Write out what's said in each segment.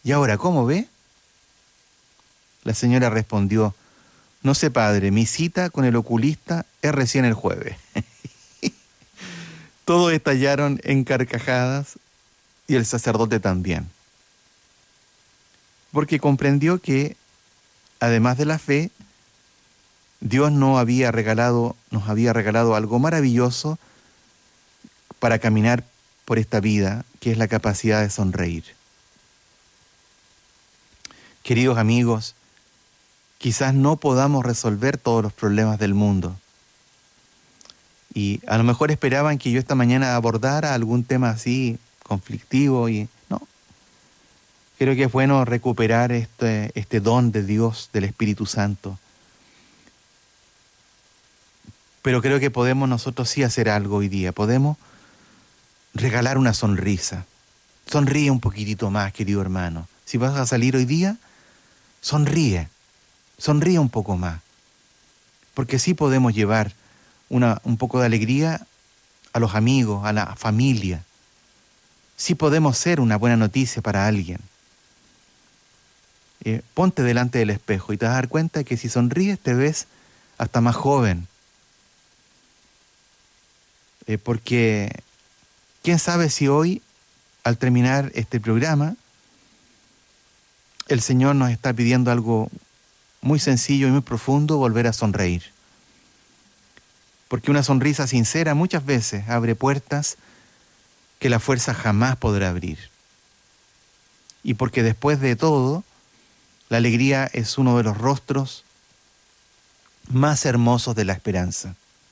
¿Y ahora cómo ve? La señora respondió: no sé, padre, mi cita con el oculista es recién el jueves. Todos estallaron en carcajadas y el sacerdote también, porque comprendió que, además de la fe, Dios nos había regalado algo maravilloso para caminar por esta vida, que es la capacidad de sonreír. Queridos amigos, quizás no podamos resolver todos los problemas del mundo. Y a lo mejor esperaban que yo esta mañana abordara algún tema así conflictivo y no. Creo que es bueno recuperar este don de Dios, del Espíritu Santo. Pero creo que podemos nosotros sí hacer algo hoy día. Podemos regalar una sonrisa. Sonríe un poquitito más, querido hermano. Si vas a salir hoy día, sonríe. Sonríe un poco más. Porque sí podemos llevar un poco de alegría a los amigos, a la familia. Sí podemos ser una buena noticia para alguien. Ponte delante del espejo y te vas a dar cuenta que si sonríes te ves hasta más joven. Porque quién sabe si hoy, al terminar este programa, el Señor nos está pidiendo algo muy sencillo y muy profundo: volver a sonreír. Porque una sonrisa sincera muchas veces abre puertas que la fuerza jamás podrá abrir. Y porque después de todo, la alegría es uno de los rostros más hermosos de la esperanza.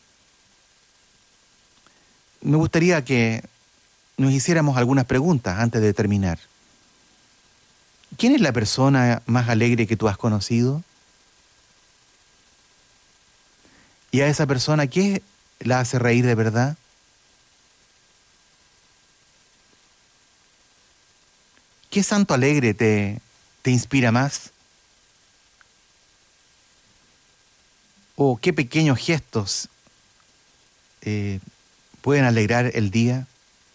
Me gustaría que nos hiciéramos algunas preguntas antes de terminar. ¿Quién es la persona más alegre que tú has conocido? ¿Y a esa persona qué la hace reír de verdad? ¿Qué santo alegre te inspira más? ¿O qué pequeños gestos pueden alegrar el día?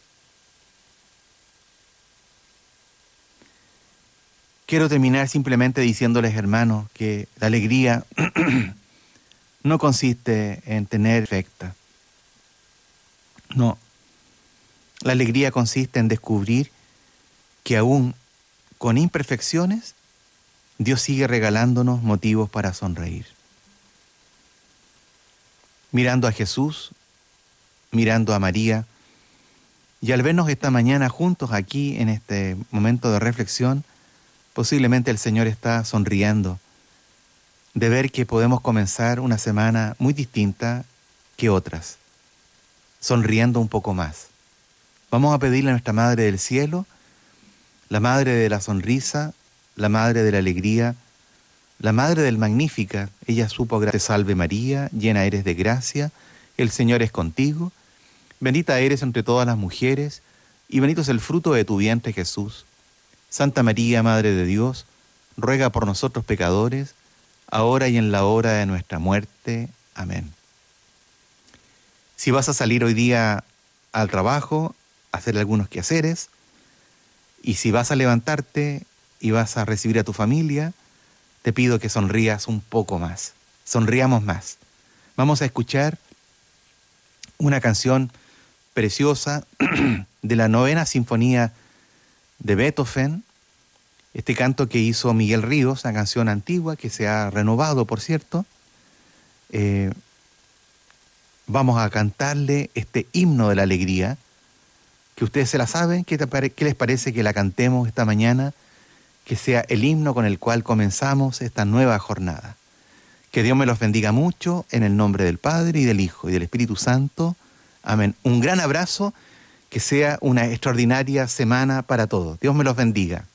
Quiero terminar simplemente diciéndoles, hermanos, que la alegría no consiste en tener perfecta. No. La alegría consiste en descubrir que aún con imperfecciones, Dios sigue regalándonos motivos para sonreír. Mirando a Jesús, mirando a María, y al vernos esta mañana juntos aquí en este momento de reflexión, posiblemente el Señor está sonriendo de ver que podemos comenzar una semana muy distinta que otras, sonriendo un poco más. Vamos a pedirle a nuestra Madre del Cielo, la Madre de la Sonrisa, la Madre de la Alegría, la Madre del Magnífica. Ella supo: te salve María, llena eres de gracia, el Señor es contigo, bendita eres entre todas las mujeres, y bendito es el fruto de tu vientre, Jesús. Santa María, Madre de Dios, ruega por nosotros pecadores, ahora y en la hora de nuestra muerte. Amén. Si vas a salir hoy día al trabajo, a hacer algunos quehaceres, y si vas a levantarte y vas a recibir a tu familia, te pido que sonrías un poco más. Sonriamos más. Vamos a escuchar una canción preciosa de la 9ª Sinfonía de Beethoven, este canto que hizo Miguel Ríos, una canción antigua que se ha renovado, por cierto. Vamos a cantarle este himno de la alegría, que ustedes se la saben. ¿Qué les parece que la cantemos esta mañana? Que sea el himno con el cual comenzamos esta nueva jornada. Que Dios me los bendiga mucho, en el nombre del Padre, y del Hijo, y del Espíritu Santo. Amén. Un gran abrazo, que sea una extraordinaria semana para todos. Dios me los bendiga.